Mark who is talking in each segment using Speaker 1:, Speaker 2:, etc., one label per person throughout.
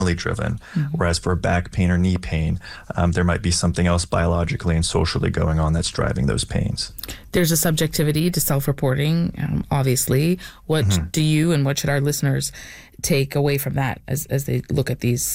Speaker 1: driven, whereas for back pain or knee pain, there might be something else biologically and socially going on that's driving those pains.
Speaker 2: There's a subjectivity to self-reporting, obviously. What do you and what should our listeners take away from that as they look at these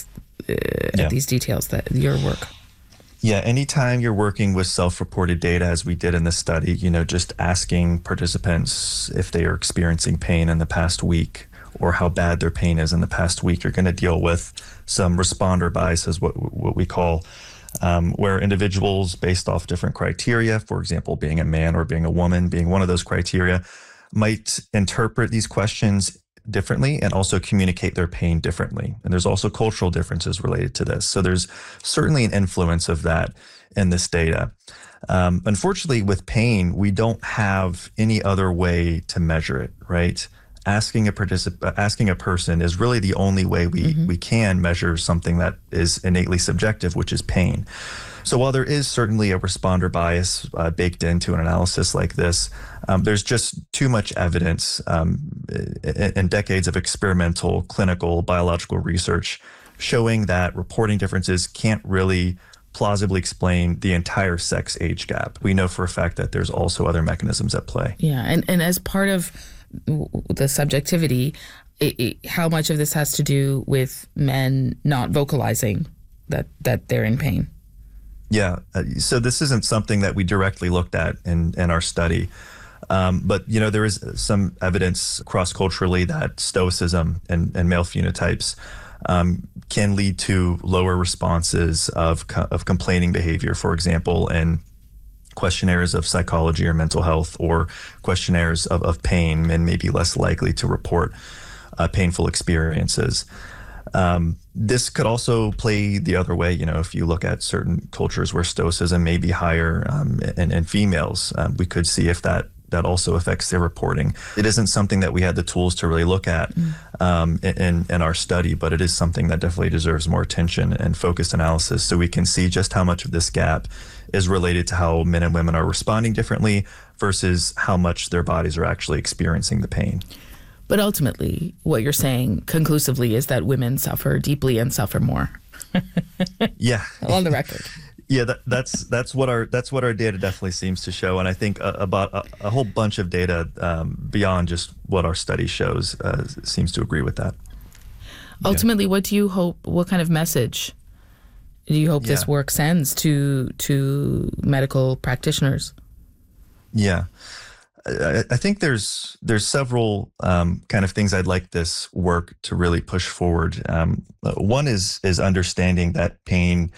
Speaker 2: details, that your work?
Speaker 1: Yeah, anytime you're working with self-reported data, as we did in this study, just asking participants if they are experiencing pain in the past week or how bad their pain is in the past week, you're going to deal with some responder biases, what we call, where individuals based off different criteria, for example, being a man or being a woman, being one of those criteria, might interpret these questions differently and also communicate their pain differently. And there's also cultural differences related to this. So there's certainly an influence of that in this data. Unfortunately, with pain, we don't have any other way to measure it, right? Asking a person is really the only way we can measure something that is innately subjective, which is pain. So while there is certainly a responder bias baked into an analysis like this, there's just too much evidence and decades of experimental, clinical, biological research showing that reporting differences can't really plausibly explain the entire sex age gap. We know for a fact that there's also other mechanisms at play.
Speaker 2: Yeah, and as part of the subjectivity, how much of this has to do with men not vocalizing that they're in pain?
Speaker 1: Yeah, so this isn't something that we directly looked at in our study, but there is some evidence cross-culturally that stoicism and male phenotypes can lead to lower responses of complaining behavior, for example, in questionnaires of psychology or mental health, or questionnaires of pain. Men may be less likely to report painful experiences. This could also play the other way. If you look at certain cultures where stoicism may be higher in females, we could see if that also affects their reporting. It isn't something that we had the tools to really look at in our study, but it is something that definitely deserves more attention and focused analysis, so we can see just how much of this gap is related to how men and women are responding differently versus how much their bodies are actually experiencing the pain.
Speaker 2: But ultimately, what you're saying conclusively is that women suffer deeply and suffer more.
Speaker 1: Yeah.
Speaker 2: On the record.
Speaker 1: Yeah, that's what our data definitely seems to show, and I think about a whole bunch of data beyond just what our study shows seems to agree with that.
Speaker 2: Ultimately, what do you hope? What kind of message do you hope this work sends to medical practitioners? Yeah.
Speaker 1: I think there's several kind of things I'd like this work to really push forward. One is understanding that pain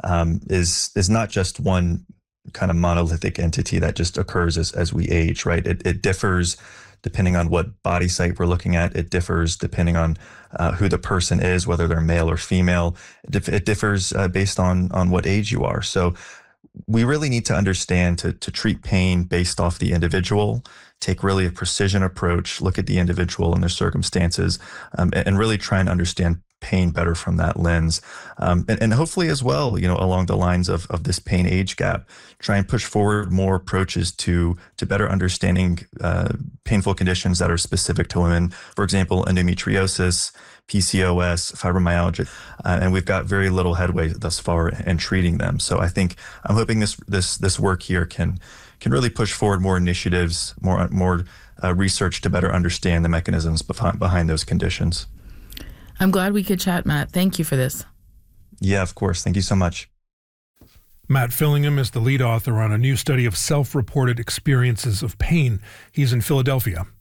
Speaker 1: is not just one kind of monolithic entity that just occurs as we age, right? It differs depending on what body site we're looking at. It differs depending on who the person is, whether they're male or female. It differs based on what age you are. So we really need to understand to treat pain based off the individual, take really a precision approach, look at the individual and their circumstances, and really try and understand pain better from that lens. And hopefully as well, along the lines of this pain age gap, try and push forward more approaches to better understanding painful conditions that are specific to women. For example, endometriosis, PCOS, fibromyalgia, and we've got very little headway thus far in treating them. So I'm hoping this work here can really push forward more initiatives, more research to better understand the mechanisms behind those conditions.
Speaker 2: I'm glad we could chat, Matt. Thank you for this.
Speaker 1: Yeah, of course. Thank you so much.
Speaker 3: Matt Fillingham is the lead author on a new study of self-reported experiences of pain. He's in Philadelphia.